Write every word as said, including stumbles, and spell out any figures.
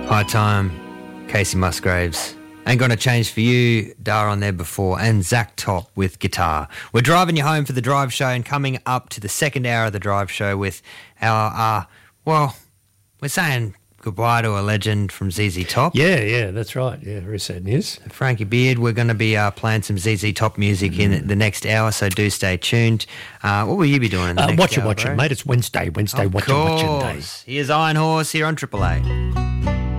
High Time, Casey Musgraves. Ain't Gonna Change For You, Dar on there before, and Zach Top with guitar. We're driving you home for the Drive Show and coming up to the second hour of the Drive Show with our, uh, well, we're saying goodbye to a legend from Z Z Top. Yeah, yeah, that's right. Yeah, very sad news. Frankie Beard, we're going to be uh, playing some Z Z Top music mm. in the next hour, so do stay tuned. Uh, what will you be doing in the uh, next watch hour, it, watch bro? it, mate. It's Wednesday, Wednesday, of watch it, watch it day. Here's Iron Horse here on Triple A.